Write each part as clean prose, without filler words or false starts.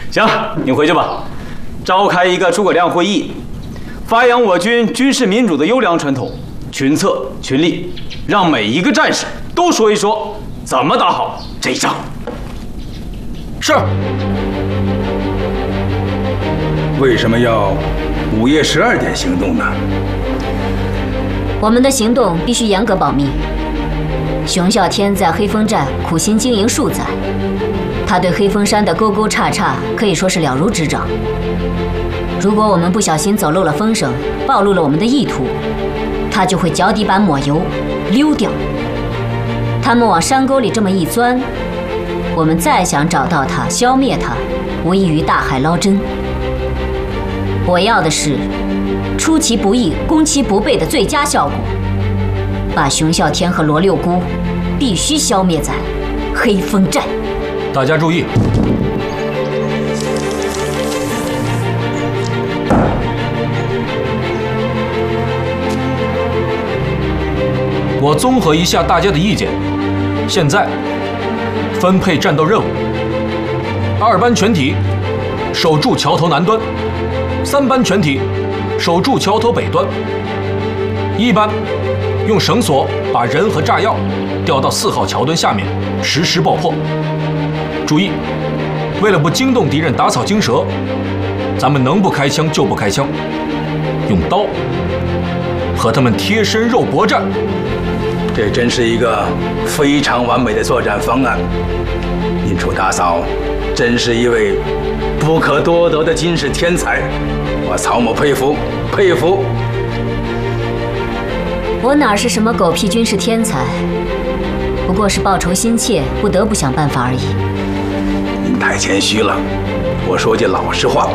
行，你回去吧，召开一个诸葛亮会议，发扬我军军事民主的优良传统，群策群力，让每一个战士都说一说怎么打好这一仗。 是。为什么要午夜12点行动呢？ 我们的行动必须严格保密。熊啸天在黑风寨苦心经营数载，他对黑风山的沟沟岔岔可以说是了如指掌。如果我们不小心走漏了风声，暴露了我们的意图，他就会脚底板抹油溜掉。他们往山沟里这么一钻，我们再想找到他消灭他，无异于大海捞针。我要的是出其不意攻其不备的最佳效果，把熊啸天和罗六姑必须消灭在黑风寨。 大家注意，我综合一下大家的意见，现在分配战斗任务：2班全体守住桥头南端，3班全体守住桥头北端，1班用绳索把人和炸药吊到4号桥墩下面，实施爆破。注意，为了不惊动敌人打草惊蛇，咱们能不开枪就不开枪，用刀和他们贴身肉搏战。 这真是一个非常完美的作战方案。您楚大嫂真是一位不可多得的军事天才，我曹某佩服佩服。 我哪是什么狗屁军事天才，不过是报仇心切，不得不想办法而已。 您太谦虚了，我说句老实话，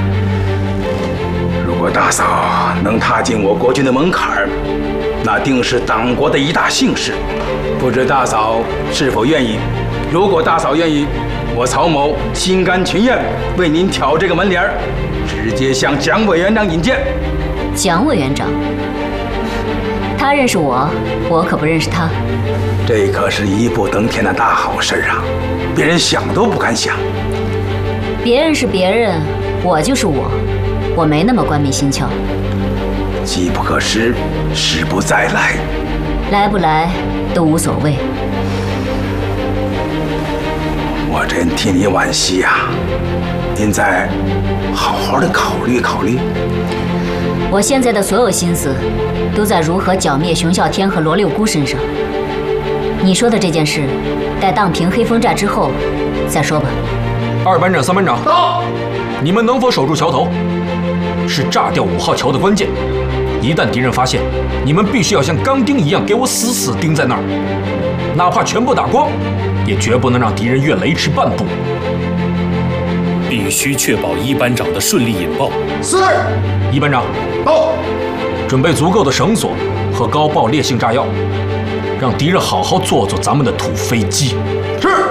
如果大嫂能踏进我国军的门槛儿，那定是党国的一大幸事。不知大嫂是否愿意？如果大嫂愿意，我曹某心甘情愿为您挑这个门帘儿，直接向蒋委员长引荐。 蒋委员长，他认识我，我可不认识他。 这可是一步登天的大好事啊！别人想都不敢想。 别人是别人，我就是我，我没那么官迷心窍。 机不可失，时不再来。 来不来都无所谓。 我真替你惋惜呀！您再好好的考虑考虑。 我现在的所有心思都在如何剿灭熊啸天和罗六姑身上。你说的这件事，待荡平黑风寨之后再说吧。 2班长、3班长，到！你们能否守住桥头，是炸掉5号桥的关键。一旦敌人发现，你们必须要像钢钉一样给我死死钉在那儿，哪怕全部打光，也绝不能让敌人越雷池半步。 必须确保1班长的顺利引爆。 是。 1班长， 到。 准备足够的绳索和高爆烈性炸药，让敌人好好坐坐咱们的土飞机。 是。